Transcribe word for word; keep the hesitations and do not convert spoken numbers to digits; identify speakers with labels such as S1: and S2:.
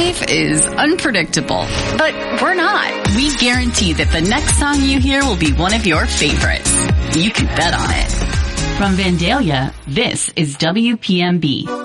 S1: life is unpredictable, but we're not. We guarantee that the next song you hear will be one of your favorites. You can bet on it. From Vandalia, this is W P M B.